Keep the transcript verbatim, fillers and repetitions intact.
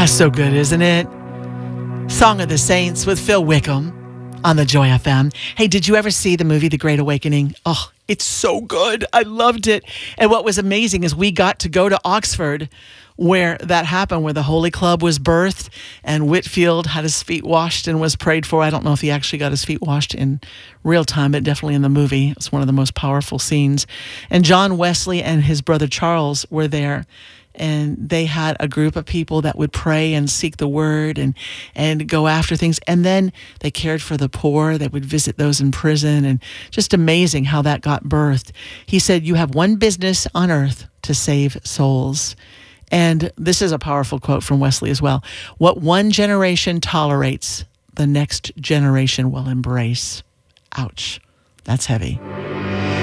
Ah, so good, isn't it? Song of the Saints with Phil Wickham on the Joy F M. Hey, did you ever see the movie The Great Awakening? Oh, it's so good. I loved it. And what was amazing is we got to go to Oxford where that happened, where the Holy Club was birthed and Whitefield had his feet washed and was prayed for. I don't know if he actually got his feet washed in real time, but definitely in the movie. It's one of the most powerful scenes. And John Wesley and his brother Charles were there. And they had a group of people that would pray and seek the word and, and go after things. And then they cared for the poor. They would visit those in prison. And just amazing how that got birthed. He said, you have one business on earth to save souls. And this is a powerful quote from Wesley as well. What one generation tolerates, the next generation will embrace. Ouch. That's heavy.